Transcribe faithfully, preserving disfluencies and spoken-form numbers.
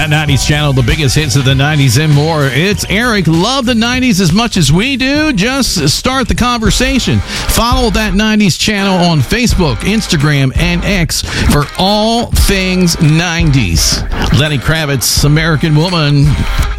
That nineties channel, the biggest hits of the nineties and more. It's Eric. Love the nineties as much as we do? Just start the conversation. Follow that nineties channel on Facebook, Instagram, and X for all things nineties. Lenny Kravitz, American Woman.